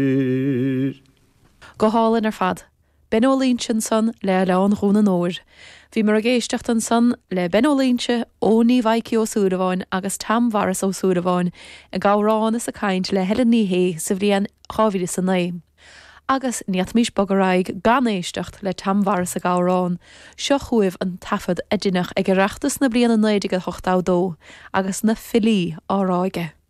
Go hálan ar fad. Ben ólíntin san le leán rúna nóir. Bhí mar a géistecht an san le ben ólínte óní bhaici ó súraháin agus tam varas ó súraháin a gárán is a caint le heile níhé sa bhríon cháhíle san naim. Agus níat mís bogaráig gan éistecht le tam varas a gárán, seo chuibh an tafad a dinach ag reachtas na bliana 9 agus na filí áráige.